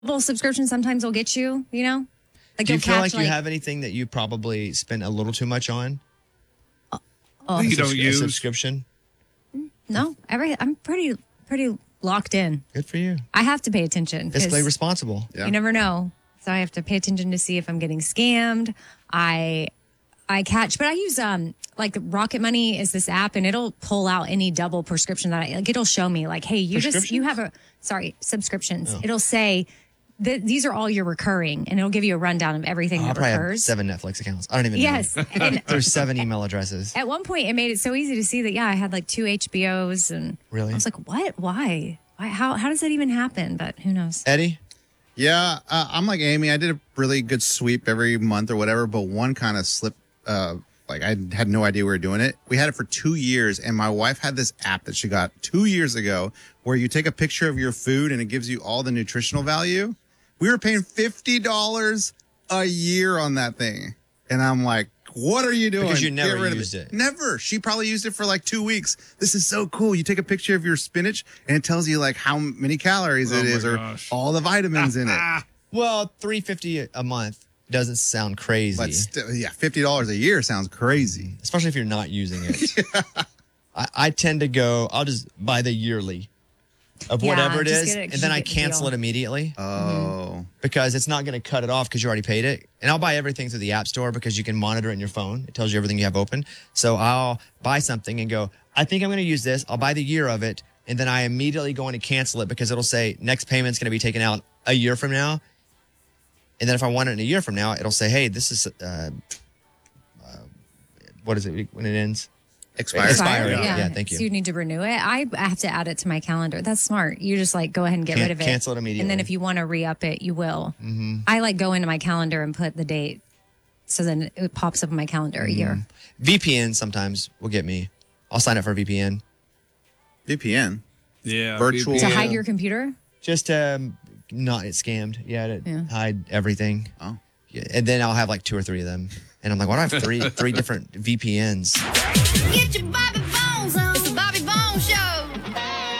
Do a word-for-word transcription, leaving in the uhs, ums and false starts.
Well, subscription sometimes will get you, you know? Like Do you you'll feel catch like you have anything that you probably spend a little too much on? Oh, you A don't subs- a use. subscription? no, every I'm pretty pretty locked in. Good for you. I have to pay attention. 'cause Fiscally responsible. Yeah. You never know. So I have to pay attention to see if I'm getting scammed. I I catch, but I use um like Rocket Money is this app, and it'll pull out any double prescription that I like. It'll show me like, hey, you just you have a sorry subscriptions. It'll say that these are all your recurring, and it'll give you a rundown of everything Oh, I that probably have recurs. seven Netflix accounts. I don't even Yes, know. and There's seven email addresses. at one point it made it so easy to see that yeah, I had like two H B Os, and Really? I was like, what? Why? Why? How? How does that even happen? But who knows? Eddie? Yeah, uh, I'm like Amy. I did a really good sweep every month or whatever, but one kind of slipped. Uh, like I had no idea we were doing it. We had it for two years, and my wife had this app that she got two years ago where you take a picture of your food and it gives you all the nutritional value. We were paying fifty dollars a year on that thing, and I'm like, "What are you doing?" Because you Get never rid of used it. Never. She probably used it for like two weeks. This is so cool. You take a picture of your spinach, and it tells you like how many calories Oh it my is, or gosh. all the vitamins in it. Well, three fifty a month doesn't sound crazy. But still, yeah, fifty dollars a year sounds crazy. Especially if you're not using it. I, I tend to go, I'll just buy the yearly of Yeah, whatever it just is, get it 'cause and then you I get the cancel deal. it immediately Oh, because it's not going to cut it off because you already paid it. And I'll buy everything through the App Store because you can monitor it in your phone. It tells you everything you have open. So I'll buy something and go, I think I'm going to use this. I'll buy the year of it. And then I immediately go in to cancel it because it'll say next payment's going to be taken out a year from now. And then if I want it in a year from now, it'll say, hey, this is, uh, uh, what is it when it ends? expired. Expired. Yeah. yeah, thank you. So you need to renew it. I have to add it to my calendar. That's smart. You just like go ahead and get Can- rid of it. cancel it immediately. And then if you want to re-up it, you will. Mm-hmm. I like go into my calendar and put the date. So then it pops up in my calendar a year. V P N sometimes will get me. I'll sign up for a V P N V P N. Yeah. Virtual- To Yeah. hide your computer? just to um, not get scammed. Yeah, to Yeah. hide everything. Oh. Yeah, and then I'll have like two or three of them. And I'm like, why do I have three three different V P Ns? Get your Bobby Bones on. It's the Bobby Bones Show.